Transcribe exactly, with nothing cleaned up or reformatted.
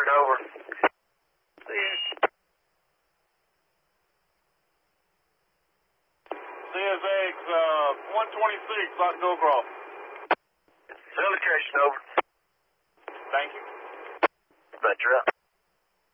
hundred, over. C S X, uh, one twenty-six, Lock Gilcroft. Location, over. Thank you. Bet you're up.